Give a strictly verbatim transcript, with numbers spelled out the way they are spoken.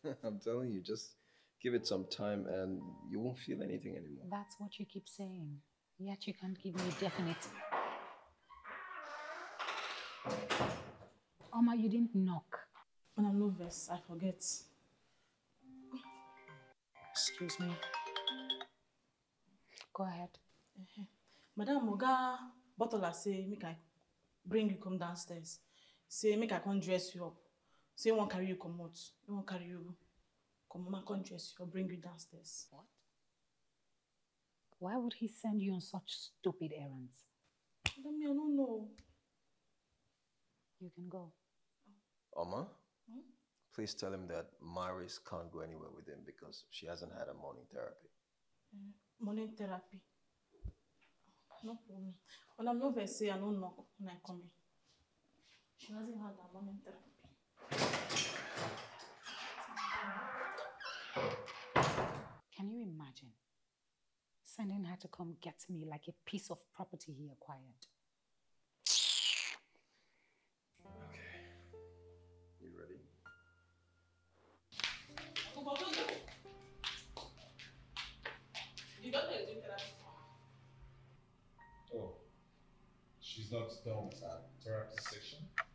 I'm telling you, just give it some time and you won't feel anything anymore. That's what you keep saying. Yet you can't give me definite. Oma, you didn't knock. When I'm nervous, I forget. Excuse me. Go ahead. Uh-huh. Madam Oga Botola say make I bring you come downstairs. Say make I come dress you up. Say won't carry you come out. He won't carry you come mama come dress you or bring you downstairs. What? Why would he send you on such stupid errands? Madam, I don't know. You can go. Oma, Hmm? please tell him that Maris can't go anywhere with him because she hasn't had a morning therapy. Uh, morning therapy. No problem. When I'm nervous, say I don't knock when I come in. She hasn't had a morning therapy. Can you imagine sending her to come get me like a piece of property he acquired? Okay. You ready? You don't know doing therapy. Oh, she's not done with her therapy session?